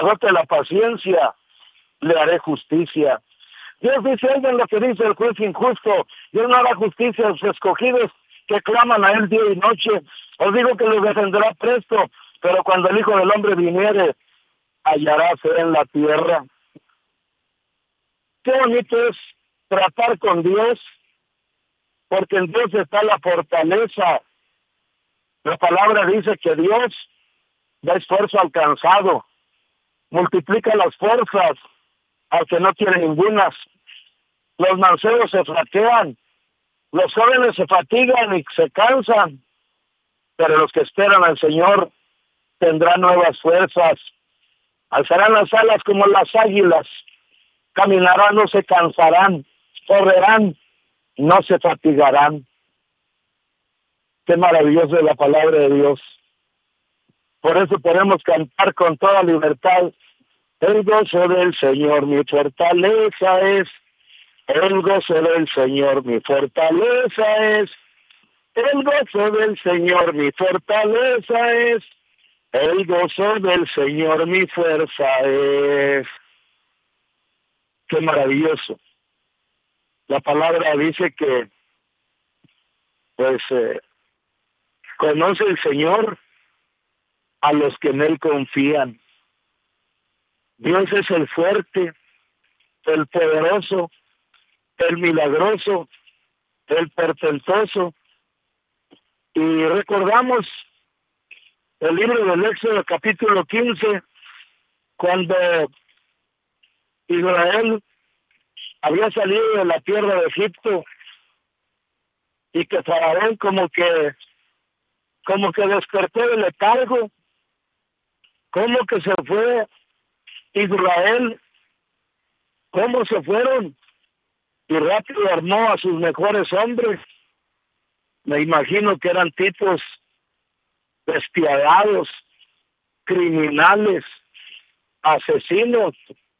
agote la paciencia, le haré justicia. Dios dice, oigan lo que dice el juez injusto, Dios no hará justicia a los escogidos que claman a él día y noche. Os digo que los defenderá presto, pero cuando el Hijo del Hombre viniere, hallará fe en la tierra. Qué bonito es tratar con Dios, porque en Dios está la fortaleza. La palabra dice que Dios da esfuerzo alcanzado, multiplica las fuerzas al que no tiene ningunas. Los mancebos se flaquean, los jóvenes se fatigan y se cansan, pero los que esperan al Señor tendrán nuevas fuerzas, alzarán las alas como las águilas, caminarán, no se cansarán, correrán, no se fatigarán. Qué maravillosa es la palabra de Dios. Por eso podemos cantar con toda libertad. El gozo del Señor mi fortaleza es. El gozo del Señor mi fortaleza es. El gozo del Señor mi fortaleza es. El gozo del Señor mi fuerza es. Qué maravilloso. La palabra dice que, conoce el Señor a los que en Él confían. Dios es el fuerte, el poderoso, el milagroso, el portentoso. Y recordamos el libro del Éxodo, capítulo 15, cuando Israel había salido de la tierra de Egipto y que Faraón como que despertó del letargo, como que se fue Israel, cómo se fueron y rápido armó a sus mejores hombres. Me imagino que eran tipos despiadados, criminales, asesinos,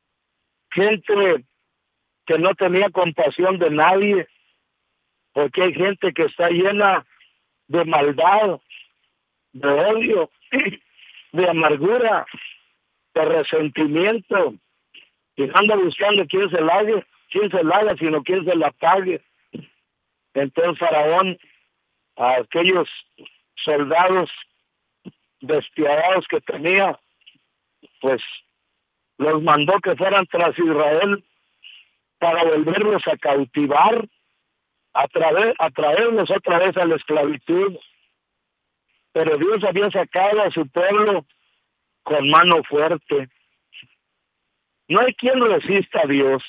gente que no tenía compasión de nadie, porque hay gente que está llena de maldad, de odio, de amargura, de resentimiento, y no anda buscando quién se la haga, sino quién se la pague. Entonces Faraón, a aquellos soldados despiadados que tenía, pues los mandó que fueran tras Israel para volverlos a cautivar, a traerlos otra vez a la esclavitud. Pero Dios había sacado a su pueblo con mano fuerte. No hay quien resista a Dios.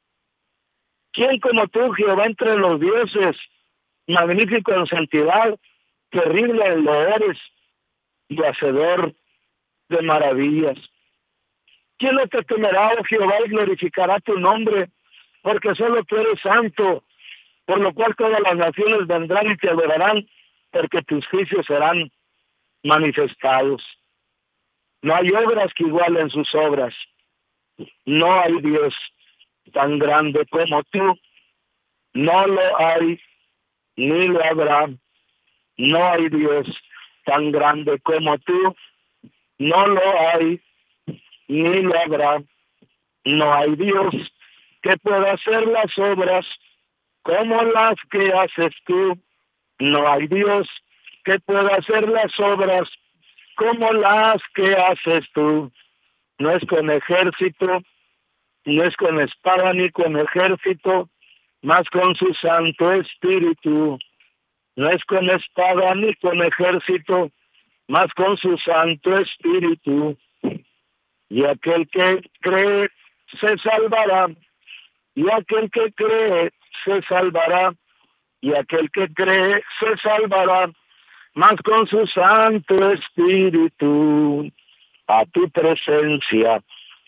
¿Quién como tú, Jehová, entre los dioses, magnífico en santidad, terrible en loores y hacedor de maravillas? ¿Quién no te temerá, oh Jehová, y glorificará tu nombre? Porque solo tú eres santo, por lo cual todas las naciones vendrán y te adorarán, porque tus juicios serán manifestados. No hay obras que igualen sus obras. No hay Dios tan grande como tú. No lo hay, ni lo habrá. No hay Dios tan grande como tú. No lo hay, ni lo habrá. No hay Dios que pueda hacer las obras como las que haces tú. No hay Dios que pueda hacer las obras como las que haces tú. No es con ejército, no es con espada ni con ejército, mas con su Santo Espíritu. No es con espada ni con ejército, mas con su Santo Espíritu. Y aquel que cree se salvará, y aquel que cree se salvará, y aquel que cree se salvará, mas con su Santo Espíritu. A tu presencia,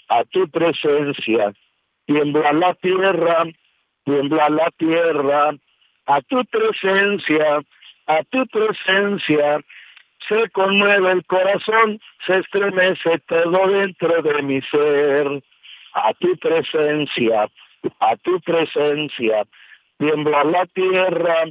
tiembla la tierra, a tu presencia, se conmueve el corazón, se estremece todo dentro de mi ser. A tu presencia, tiembla la tierra,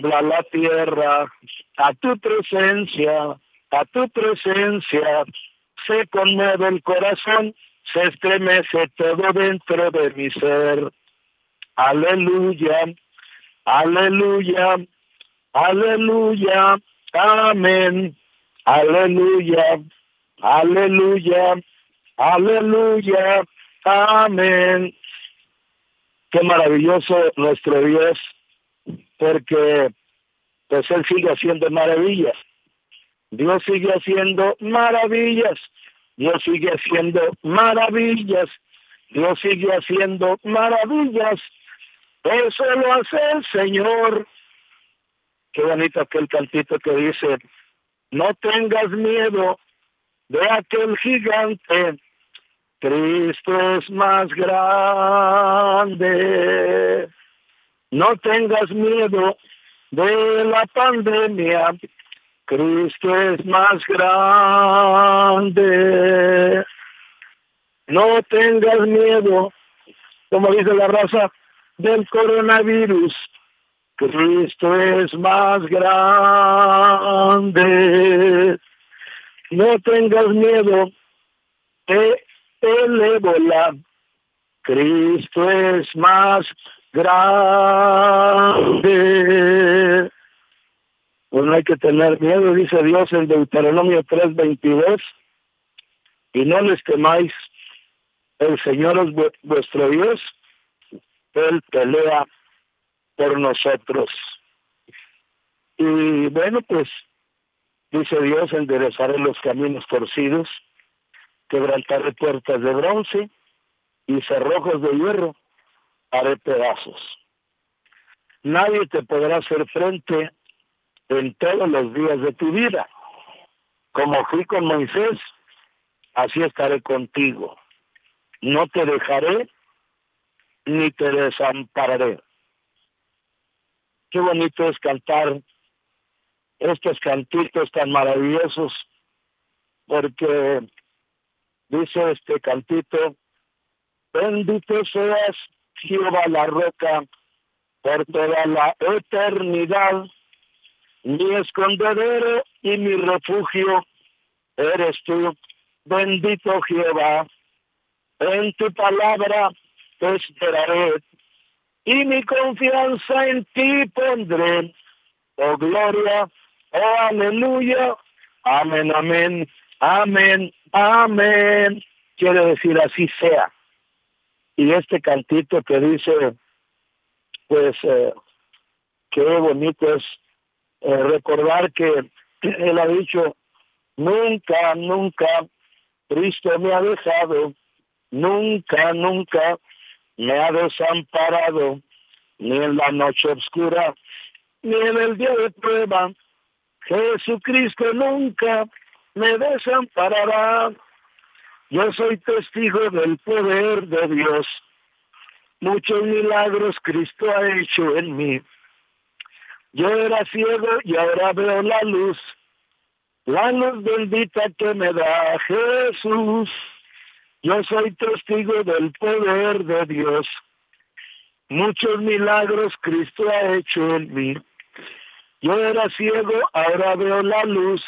a tu presencia, se conmueve el corazón, se estremece todo dentro de mi ser. Aleluya, aleluya, aleluya, amén. Aleluya, aleluya, aleluya, amén. Qué maravilloso nuestro Dios, porque pues Él sigue haciendo maravillas. Dios sigue haciendo maravillas. Dios sigue haciendo maravillas. Dios sigue haciendo maravillas. Eso lo hace el Señor. Qué bonito aquel cantito que dice: no tengas miedo de aquel gigante, Cristo es más grande. No tengas miedo de la pandemia, Cristo es más grande. No tengas miedo, como dice la raza, del coronavirus, Cristo es más grande. No tengas miedo de el ébola, Cristo es más grande. Pues no hay que tener miedo, dice Dios en Deuteronomio 3:22, y no les temáis, el Señor es vuestro Dios, Él pelea por nosotros. Y bueno, pues dice Dios: enderezaré los caminos torcidos, quebrantaré puertas de bronce y cerrojos de hierro haré pedazos. Nadie te podrá hacer frente en todos los días de tu vida. Como fui con Moisés, así estaré contigo. No te dejaré ni te desampararé. Qué bonito es cantar estos cantitos tan maravillosos, porque dice este cantito: bendito seas, Jehová la roca, por toda la eternidad. Mi escondedero y mi refugio eres tú, bendito Jehová. En tu palabra te esperaré y mi confianza en ti pondré. Oh gloria, oh aleluya, amén, amén, amén, amén. Quiere decir así sea. Y este cantito que dice, pues, qué bonito es recordar que Él ha dicho: nunca, nunca Cristo me ha dejado, nunca, nunca me ha desamparado, ni en la noche oscura, ni en el día de prueba. Jesucristo nunca me desamparará. Yo soy testigo del poder de Dios. Muchos milagros Cristo ha hecho en mí. Yo era ciego y ahora veo la luz bendita que me da Jesús. Yo soy testigo del poder de Dios. Muchos milagros Cristo ha hecho en mí. Yo era ciego, ahora veo la luz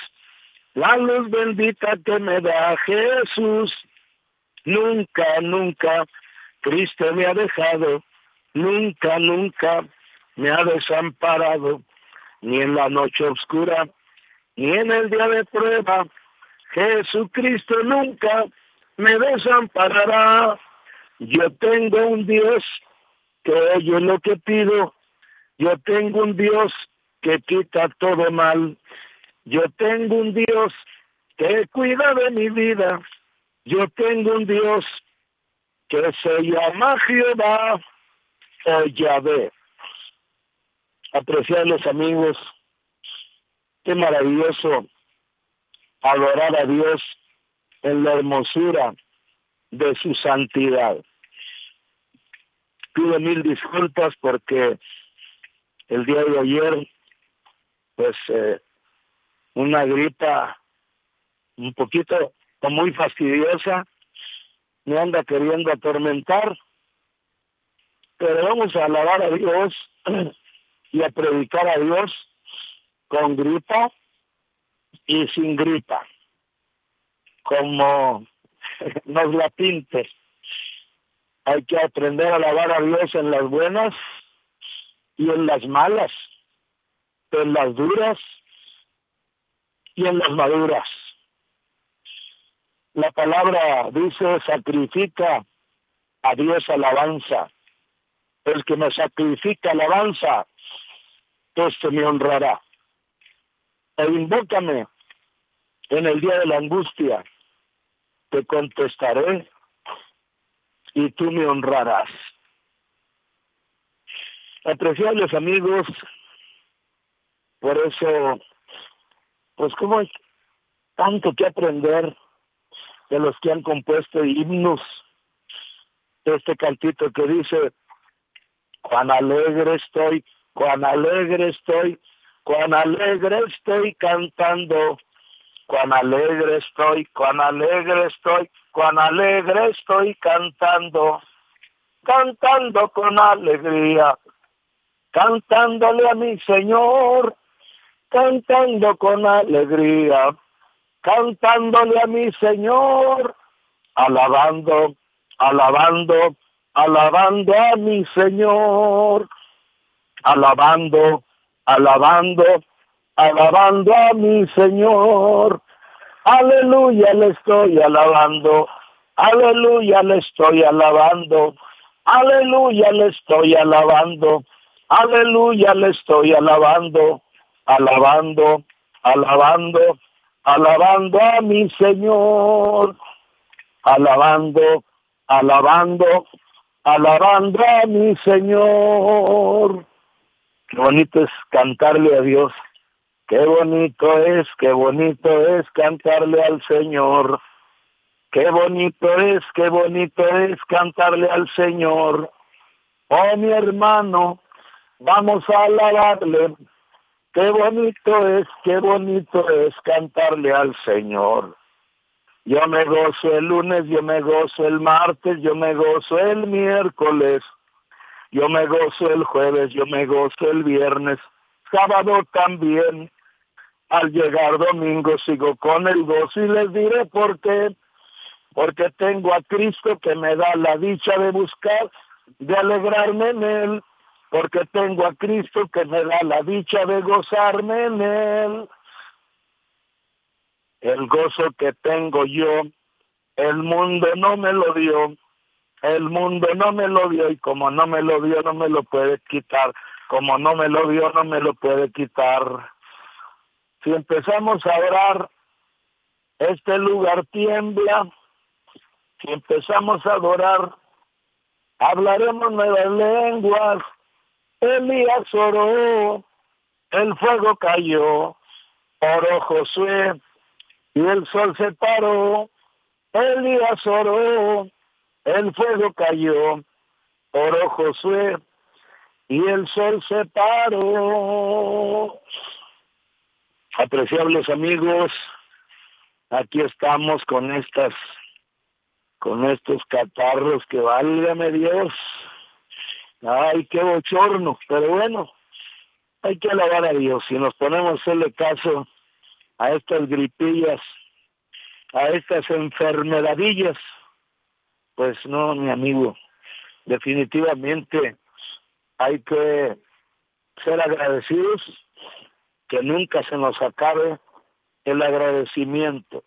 bendita que me da Jesús. Nunca, nunca Cristo me ha dejado, nunca, nunca me ha desamparado, ni en la noche oscura, ni en el día de prueba. Jesucristo nunca me desamparará. Yo tengo un Dios que oye lo que pido. Yo tengo un Dios que quita todo mal. Yo tengo un Dios que cuida de mi vida. Yo tengo un Dios que se llama Jehová o Yahvé. Apreciables amigos, qué maravilloso adorar a Dios en la hermosura de su santidad. Pido mil disculpas porque el día de ayer, pues, una gripa un poquito muy fastidiosa me anda queriendo atormentar, pero vamos a alabar a Dios y a predicar a Dios con gripa y sin gripa, como nos la pintes. Hay que aprender a alabar a Dios en las buenas y en las malas, en las duras y en las maduras. La palabra dice, sacrifica a Dios alabanza. El que me sacrifica alabanza, este me honrará. E invócame en el día de la angustia, te contestaré y tú me honrarás. Apreciables amigos, por eso, pues como hay tanto que aprender de los que han compuesto himnos, este cantito que dice, cuán alegre estoy, cuán alegre estoy, cuán alegre estoy cantando, cuán alegre estoy, cuán alegre estoy, cuán alegre estoy cantando, cantando con alegría, cantándole a mi Señor, cantando con alegría, cantándole a mi Señor, alabando, alabando, alabando a mi Señor, alabando, alabando, alabando a mi Señor. Aleluya, le estoy alabando, aleluya, le estoy alabando, aleluya, le estoy alabando, aleluya, le estoy alabando, alabando, alabando, alabando a mi Señor, alabando, alabando, alabando a mi Señor. Qué bonito es cantarle a Dios. Qué bonito es cantarle al Señor. Qué bonito es cantarle al Señor. Oh, mi hermano, vamos a alabarle. Qué bonito es cantarle al Señor. Yo me gozo el lunes, yo me gozo el martes, yo me gozo el miércoles, yo me gozo el jueves, yo me gozo el viernes, sábado también. Al llegar domingo sigo con el gozo y les diré por qué. Porque tengo a Cristo que me da la dicha de buscar, de alegrarme en Él. Porque tengo a Cristo que me da la dicha de gozarme en Él. El gozo que tengo yo, el mundo no me lo dio. El mundo no me lo dio y como no me lo dio no me lo puede quitar. Como no me lo dio no me lo puede quitar. Si empezamos a orar, este lugar tiembla. Si empezamos a adorar, hablaremos nuevas lenguas. Elías oró, el fuego cayó, oró Josué y el sol se paró. Elías oró, el fuego cayó, oró Josué y el sol se paró. Apreciables amigos, aquí estamos con estos catarros que válgame Dios. Ay, qué bochorno, pero bueno, hay que alabar a Dios. Si nos ponemos a hacerle caso a estas gripillas, a estas enfermedadillas, pues no, mi amigo, definitivamente hay que ser agradecidos, que nunca se nos acabe el agradecimiento.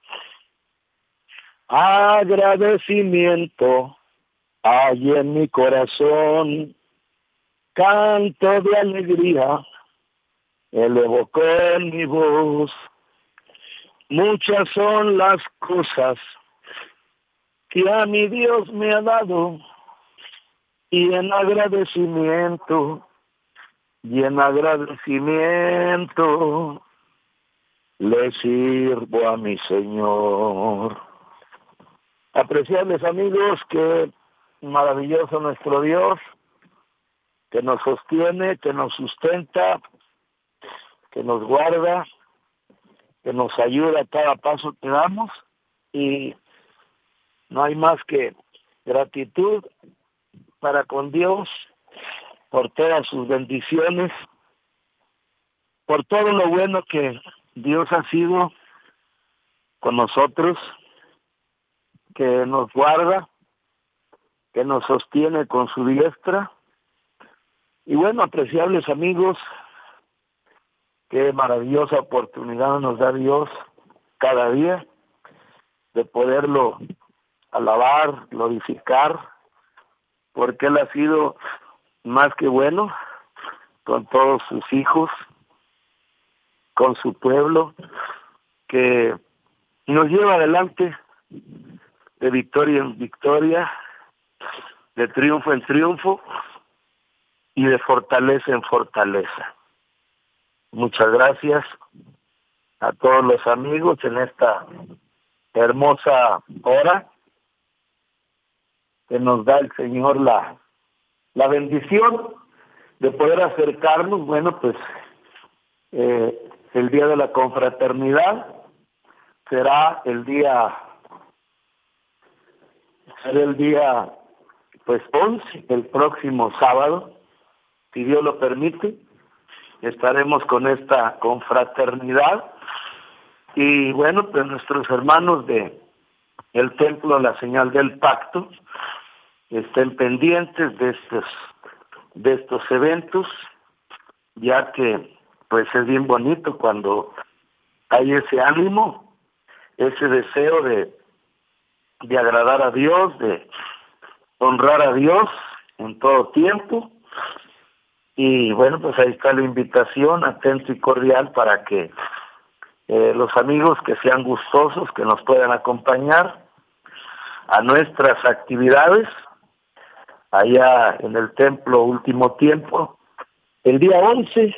Agradecimiento hay en mi corazón, canto de alegría, elevo con mi voz. Muchas son las cosas que a mi Dios me ha dado, y en agradecimiento le sirvo a mi Señor. Apreciables amigos, que maravilloso nuestro Dios, que nos sostiene, que nos sustenta, que nos guarda, que nos ayuda a cada paso que damos, y no hay más que gratitud para con Dios por todas sus bendiciones, por todo lo bueno que Dios ha sido con nosotros, que nos guarda, que nos sostiene con su diestra. Y bueno, apreciables amigos, qué maravillosa oportunidad nos da Dios cada día de poderlo alabar, glorificar, porque Él ha sido más que bueno con todos sus hijos, con su pueblo, que nos lleva adelante de victoria en victoria, de triunfo en triunfo y de fortaleza en fortaleza. Muchas gracias a todos los amigos en esta hermosa hora que nos da el Señor la bendición de poder acercarnos. Bueno, pues el día de la confraternidad será el día pues 11, el próximo sábado, si Dios lo permite. Estaremos con esta confraternidad y bueno, pues nuestros hermanos de el Templo La Señal del Pacto estén pendientes de estos eventos, ya que pues es bien bonito cuando hay ese ánimo, ese deseo de agradar a Dios, de honrar a Dios en todo tiempo. Y bueno, pues ahí está la invitación atenta y cordial para que los amigos que sean gustosos, que nos puedan acompañar a nuestras actividades allá en el Templo Último Tiempo, el día 11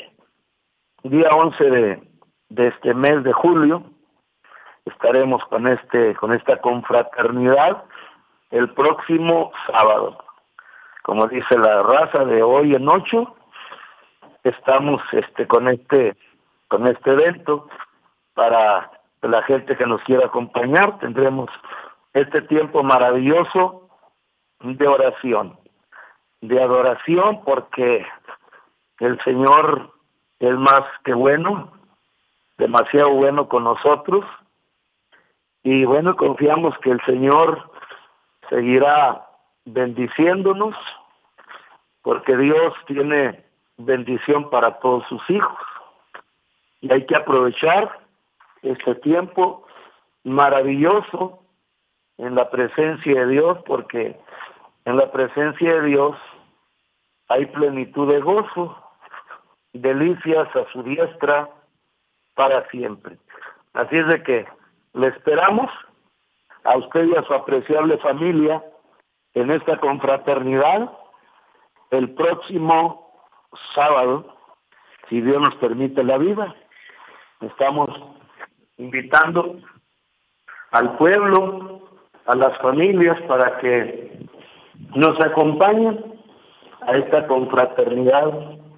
de este mes de julio. Estaremos con esta confraternidad el próximo sábado. Como dice la raza, de hoy en 8 estamos con este evento para la gente que nos quiera acompañar. Tendremos este tiempo maravilloso de oración, de adoración, porque el Señor es más que bueno, demasiado bueno con nosotros. Y bueno, confiamos que el Señor seguirá bendiciéndonos, porque Dios tiene bendición para todos sus hijos. Y hay que aprovechar este tiempo maravilloso en la presencia de Dios, porque en la presencia de Dios hay plenitud de gozo, delicias a su diestra para siempre. Así es de que le esperamos a usted y a su apreciable familia en esta confraternidad el próximo sábado, si Dios nos permite la vida. Estamos invitando al pueblo, a las familias, para que nos acompañen a esta confraternidad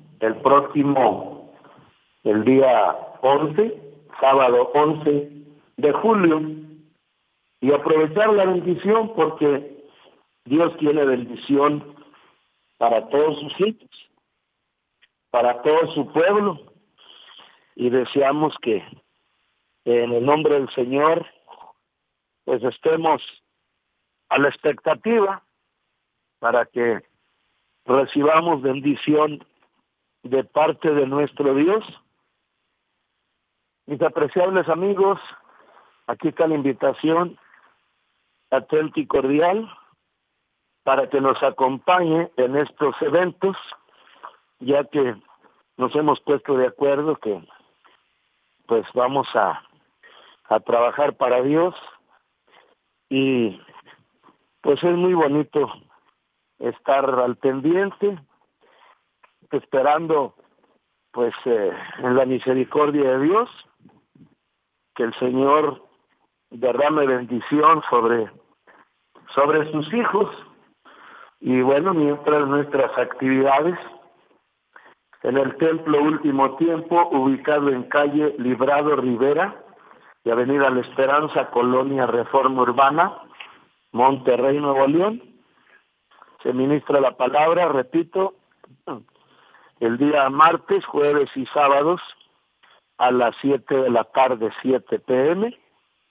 el día 11, sábado 11 de julio, y aprovechar la bendición, porque Dios tiene bendición para todos sus hijos, para todo su pueblo, y deseamos que en el nombre del Señor pues estemos a la expectativa para que recibamos bendición de parte de nuestro Dios. Mis apreciables amigos, aquí está la invitación atenta y cordial para que nos acompañe en estos eventos, ya que nos hemos puesto de acuerdo que pues vamos a trabajar para Dios, y pues es muy bonito estar al pendiente, esperando pues en la misericordia de Dios que el Señor derrame bendición sobre sus hijos. Y bueno, mientras nuestras actividades en el Templo Último Tiempo, ubicado en calle Librado Rivera y Avenida La Esperanza, Colonia Reforma Urbana, Monterrey, Nuevo León, se ministra la palabra, repito, el día martes, jueves y sábados a las 7 de la tarde, 7 p.m.,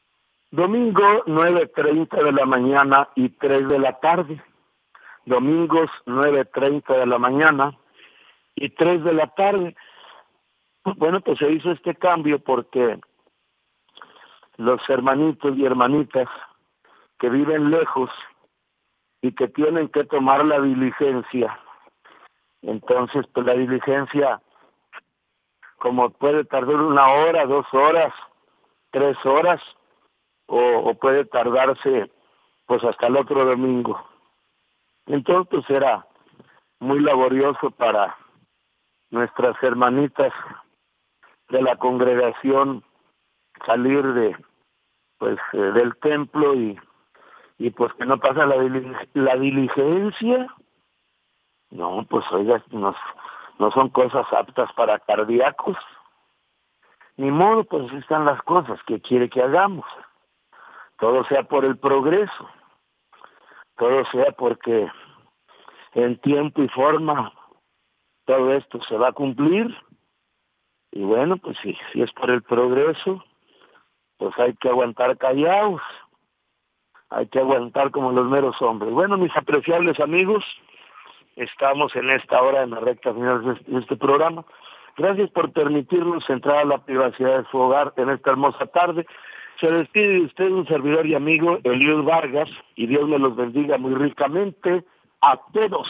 Domingo 9:30 de la mañana y 3 de la tarde. Domingos 9:30 de la mañana y 3 de la tarde. Bueno, pues se hizo este cambio porque los hermanitos y hermanitas que viven lejos y que tienen que tomar la diligencia, entonces pues la diligencia, como puede tardar 1 hora, 2 horas, 3 horas, o puede tardarse pues hasta el otro domingo. Entonces pues era muy laborioso para nuestras hermanitas de la congregación salir del templo y pues que no pasa la diligencia. No, pues oiga, no son cosas aptas para cardíacos. Ni modo, pues así están las cosas. ¿Qué quiere que hagamos? Todo sea por el progreso, todo sea porque en tiempo y forma todo esto se va a cumplir. Y bueno, pues si es por el progreso, pues hay que aguantar callados, hay que aguantar como los meros hombres. Bueno, mis apreciables amigos, estamos en esta hora en la recta final de este programa. Gracias por permitirnos entrar a la privacidad de su hogar en esta hermosa tarde. Se despide de usted un servidor y amigo, Eliud Vargas, y Dios me los bendiga muy ricamente a todos.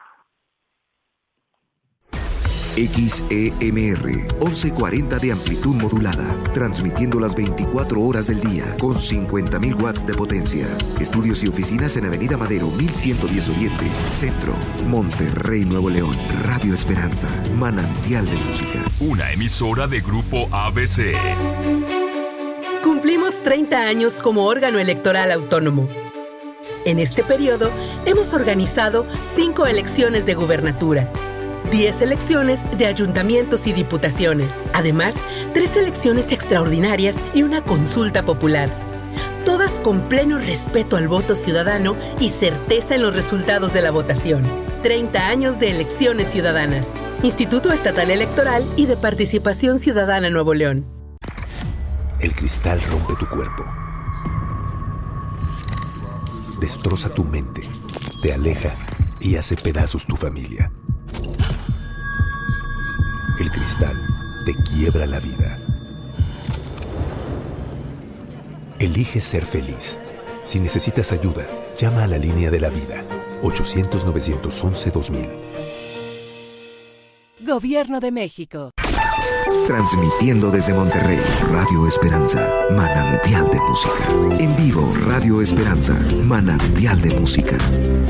XEMR 1140 de amplitud modulada, transmitiendo las 24 horas del día con 50.000 watts de potencia. Estudios y oficinas en Avenida Madero 1110 Oriente, Centro, Monterrey, Nuevo León. Radio Esperanza, manantial de música. Una emisora de Grupo ABC. Cumplimos 30 años como órgano electoral autónomo. En este periodo hemos organizado 5 elecciones de gubernatura, 10 elecciones de ayuntamientos y diputaciones, además 3 elecciones extraordinarias y una consulta popular. Todas con pleno respeto al voto ciudadano y certeza en los resultados de la votación. 30 años de elecciones ciudadanas. Instituto Estatal Electoral y de Participación Ciudadana Nuevo León. El cristal rompe tu cuerpo, destroza tu mente, te aleja y hace pedazos tu familia. El cristal te quiebra la vida. Elige ser feliz. Si necesitas ayuda, llama a la línea de la vida, 800-911-2000. Gobierno de México. Transmitiendo desde Monterrey, Radio Esperanza, manantial de música. En vivo, Radio Esperanza, manantial de música.